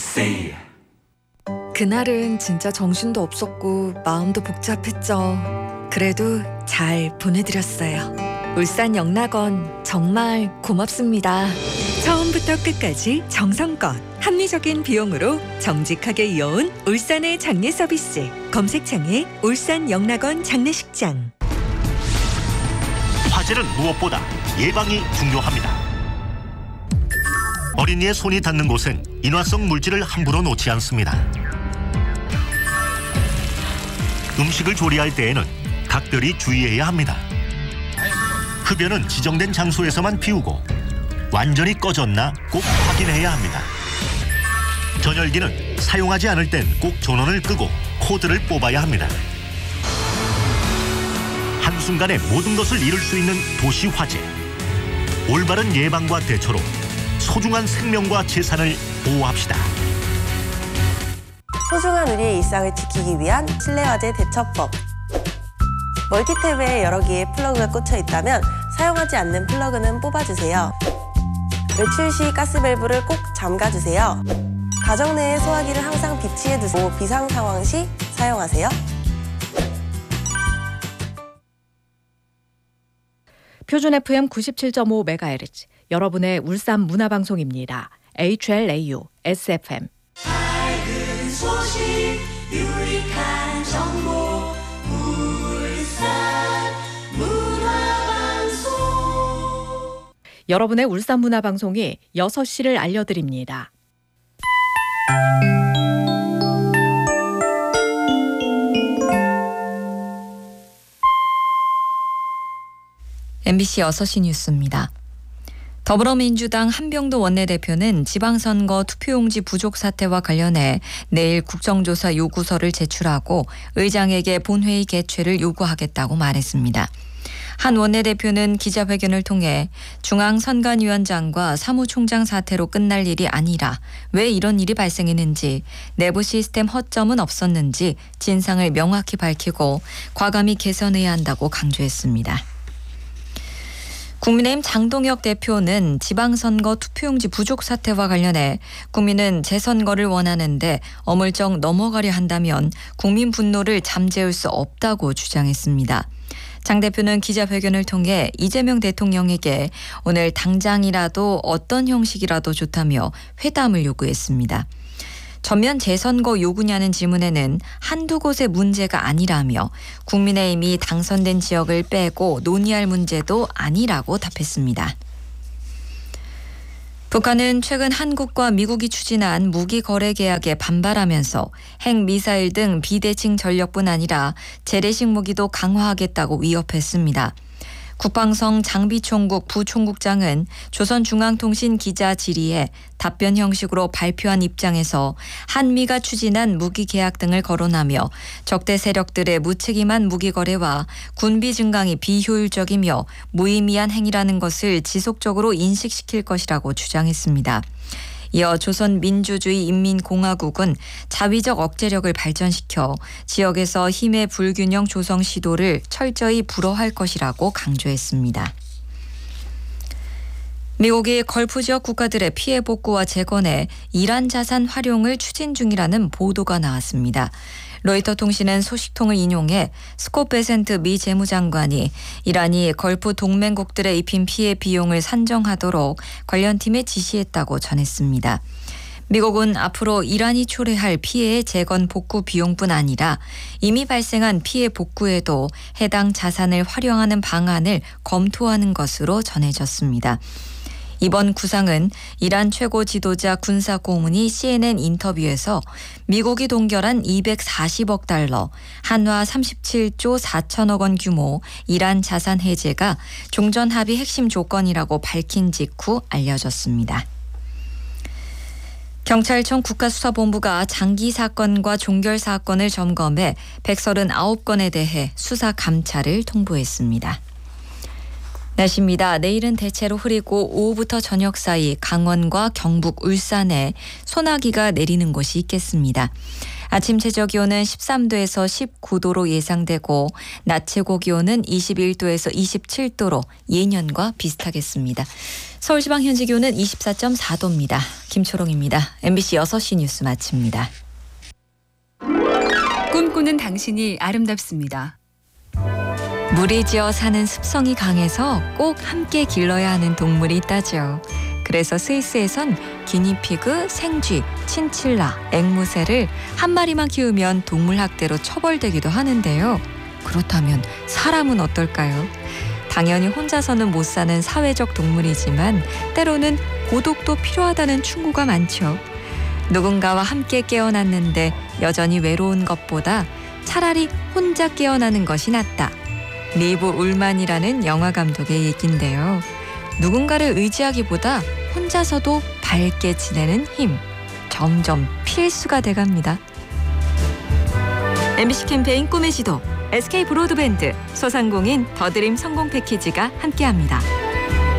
MBC. 그날은 진짜 정신도 없었고 마음도 복잡했죠. 그래도 잘 보내드렸어요. 울산 영락원 정말 고맙습니다. 처음부터 끝까지 정성껏 합리적인 비용으로 정직하게 이어온 울산의 장례 서비스. 검색창에 울산 영락원 장례식장. 화재는 무엇보다 예방이 중요합니다. 어린이의 손이 닿는 곳엔 인화성 물질을 함부로 놓지 않습니다. 음식을 조리할 때에는 각별히 주의해야 합니다. 흡연은 지정된 장소에서만 피우고 완전히 꺼졌나 꼭 확인해야 합니다. 전열기는 사용하지 않을 땐 꼭 전원을 끄고 코드를 뽑아야 합니다. 한순간에 모든 것을 잃을 수 있는 도시 화재. 올바른 예방과 대처로 소중한 생명과 재산을 보호합시다. 소중한 우리의 일상을 지키기 위한 실내화재 대처법. 멀티탭에 여러 개의 플러그가 꽂혀 있다면 사용하지 않는 플러그는 뽑아주세요. 외출 시 가스밸브를 꼭 잠가주세요. 가정 내에 소화기를 항상 비치해 두고 비상 상황 시 사용하세요. 표준 FM 97.5MHz 여러분의 울산 문화방송입니다. HLAU SFM. 밝은 소식, 유익한 정보, 울산 문화방송. 여러분의 울산 문화방송이 6시를 알려드립니다. MBC 6시 뉴스입니다. 더불어민주당 한병도 원내대표는 지방선거 투표용지 부족 사태와 관련해 내일 국정조사 요구서를 제출하고 의장에게 본회의 개최를 요구하겠다고 말했습니다. 한 원내대표는 기자회견을 통해 중앙선관위원장과 사무총장 사태로 끝날 일이 아니라 왜 이런 일이 발생했는지, 내부 시스템 허점은 없었는지 진상을 명확히 밝히고 과감히 개선해야 한다고 강조했습니다. 국민의힘 장동혁 대표는 지방선거 투표용지 부족 사태와 관련해 국민은 재선거를 원하는데 어물쩍 넘어가려 한다면 국민 분노를 잠재울 수 없다고 주장했습니다. 장 대표는 기자회견을 통해 이재명 대통령에게 오늘 당장이라도 어떤 형식이라도 좋다며 회담을 요구했습니다. 전면 재선거 요구냐는 질문에는 한두 곳의 문제가 아니라며 국민의힘이 당선된 지역을 빼고 논의할 문제도 아니라고 답했습니다. 북한은 최근 한국과 미국이 추진한 무기 거래 계약에 반발하면서 핵미사일 등 비대칭 전력뿐 아니라 재래식 무기도 강화하겠다고 위협했습니다. 국방성 장비총국 부총국장은 조선중앙통신 기자 질의에 답변 형식으로 발표한 입장에서 한미가 추진한 무기 계약 등을 거론하며 적대 세력들의 무책임한 무기 거래와 군비 증강이 비효율적이며 무의미한 행위라는 것을 지속적으로 인식시킬 것이라고 주장했습니다. 이어 조선민주주의인민공화국은 자위적 억제력을 발전시켜 지역에서 힘의 불균형 조성 시도를 철저히 불허할 것이라고 강조했습니다. 미국이 걸프 지역 국가들의 피해 복구와 재건에 이란 자산 활용을 추진 중이라는 보도가 나왔습니다. 로이터 통신은 소식통을 인용해 스콧 베센트 미 재무장관이 이란이 걸프 동맹국들의 입힌 피해 비용을 산정하도록 관련 팀에 지시했다고 전했습니다. 미국은 앞으로 이란이 초래할 피해의 재건 복구 비용뿐 아니라 이미 발생한 피해 복구에도 해당 자산을 활용하는 방안을 검토하는 것으로 전해졌습니다. 이번 구상은 이란 최고 지도자 군사 고문이 CNN 인터뷰에서 미국이 동결한 240억 달러, 한화 37조 4천억 원 규모 이란 자산 해제가 종전 합의 핵심 조건이라고 밝힌 직후 알려졌습니다. 경찰청 국가수사본부가 장기 사건과 종결 사건을 점검해 139건에 대해 수사 감찰을 통보했습니다. 날씨입니다. 내일은 대체로 흐리고 오후부터 저녁 사이 강원과 경북, 울산에 소나기가 내리는 곳이 있겠습니다. 아침 최저 기온은 13도에서 19도로 예상되고 낮 최고 기온은 21도에서 27도로 예년과 비슷하겠습니다. 서울지방 현지 기온은 24.4도입니다. 김초롱입니다. MBC 6시 뉴스 마칩니다. 꿈꾸는 당신이 아름답습니다. 무리지어 사는 습성이 강해서 꼭 함께 길러야 하는 동물이 있다죠. 그래서 스위스에선 기니피그, 생쥐, 친칠라, 앵무새를 한 마리만 키우면 동물학대로 처벌되기도 하는데요. 그렇다면 사람은 어떨까요? 당연히 혼자서는 못 사는 사회적 동물이지만 때로는 고독도 필요하다는 충고가 많죠. 누군가와 함께 깨어났는데 여전히 외로운 것보다 차라리 혼자 깨어나는 것이 낫다. 리브 울만이라는 영화 감독의 얘기인데요. 누군가를 의지하기보다 혼자서도 밝게 지내는 힘, 점점 필수가 돼갑니다. MBC 캠페인 꿈의 지도, SK 브로드밴드, 소상공인 더드림 성공 패키지가 함께합니다.